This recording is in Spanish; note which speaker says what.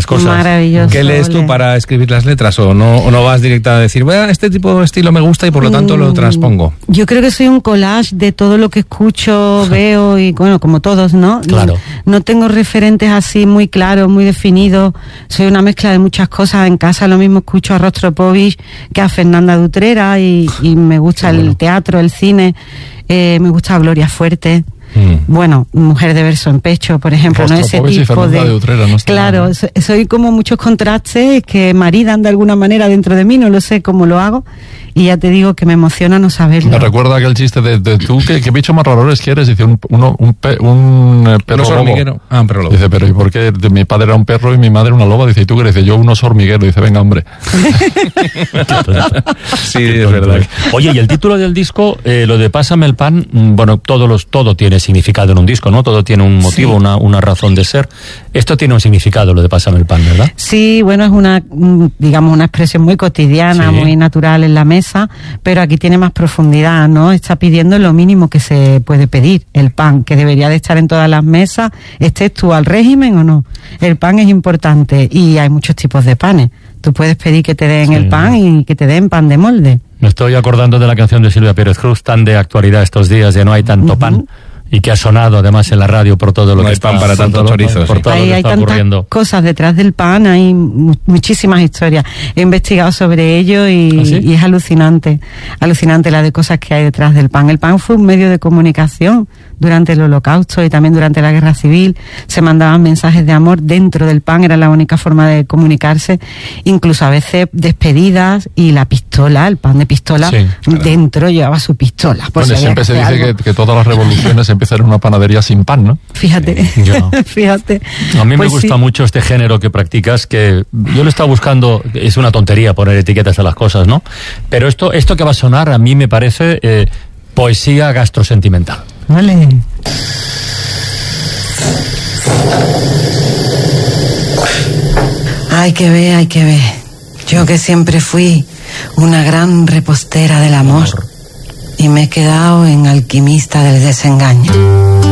Speaker 1: las cosas.
Speaker 2: Maravilloso.
Speaker 3: ¿Qué lees tú para escribir las letras? ¿O no vas directa a decir, bueno, este tipo de estilo me gusta y por lo tanto lo transpongo?
Speaker 2: Yo creo que soy un collage de todo lo que escucho, veo y, bueno, como todos, ¿no?
Speaker 1: Claro.
Speaker 2: No tengo referentes así muy claros, muy definidos. Soy una mezcla de muchas cosas. En casa lo mismo escucho a Rostropovich que a Fernanda de Utrera y me gusta el teatro, el cine, me gusta Gloria Fuerte. Bueno, Mujer de verso en pecho, por ejemplo, ¿no? Ese tipo
Speaker 4: de Utrera, no
Speaker 2: claro, soy como muchos contrastes que maridan de alguna manera dentro de mí, no lo sé cómo lo hago, y ya te digo que me emociona no saberlo.
Speaker 4: Me recuerda aquel chiste de tú, ¿qué bicho más raro eres que eres? Dice un perro
Speaker 3: hormiguero.
Speaker 4: Un perro lobo. Dice, pero ¿y por qué? Mi padre era un perro y mi madre una loba. Dice, ¿y tú qué eres? Dice, yo un oso hormiguero. Dice, venga, hombre.
Speaker 3: Sí, es verdad.
Speaker 1: Oye, y el título del disco, lo de Pásame el pan, bueno, todo tiene significado en un disco, ¿no? Todo tiene un motivo,
Speaker 2: sí.
Speaker 1: una razón de ser. Esto tiene un significado, lo de Pásame el pan, ¿verdad?
Speaker 2: Sí, bueno, es una expresión muy cotidiana,
Speaker 1: Sí.
Speaker 2: muy natural en la mesa, pero aquí tiene más profundidad, ¿no? Está pidiendo lo mínimo que se puede pedir, el pan, que debería de estar en todas las mesas, estés tú al régimen o no. El pan es importante y hay muchos tipos de panes. Tú puedes pedir que te den el pan y que te den pan de molde.
Speaker 1: Me estoy acordando de la canción de Silvia Pérez Cruz, tan de actualidad estos días, de No hay tanto pan, y que ha sonado además en la radio por todo lo
Speaker 3: No
Speaker 1: que
Speaker 3: hay
Speaker 1: está...
Speaker 3: pan para tantos chorizos.
Speaker 1: Por todo lo que
Speaker 2: Hay
Speaker 1: está
Speaker 2: tantas
Speaker 1: ocurriendo.
Speaker 2: cosas detrás del pan, hay muchísimas historias. He investigado sobre ello y,
Speaker 1: ¿Ah, sí?
Speaker 2: y es alucinante la de cosas que hay detrás del pan. El pan fue un medio de comunicación durante el Holocausto y también durante la Guerra Civil. Se mandaban mensajes de amor dentro del pan, era la única forma de comunicarse. Incluso a veces despedidas y la pistola, el pan de pistola,
Speaker 1: Sí,
Speaker 2: dentro llevaba su pistola. por
Speaker 4: Bueno,
Speaker 2: si
Speaker 4: siempre se
Speaker 2: había
Speaker 4: dice
Speaker 2: algo.
Speaker 4: que todas las revoluciones empiezan en una panadería sin pan, ¿no?
Speaker 2: Fíjate,
Speaker 1: Ya.
Speaker 2: fíjate.
Speaker 1: A mí me
Speaker 2: Pues
Speaker 1: gusta
Speaker 2: sí.
Speaker 1: mucho este género que practicas, que yo lo he estado buscando, es una tontería poner etiquetas a las cosas, ¿no? Pero esto que va a sonar a mí me parece poesía gastrosentimental.
Speaker 2: Vale. Hay que ver. Yo que siempre fui una gran repostera del amor y me he quedado en alquimista del desengaño.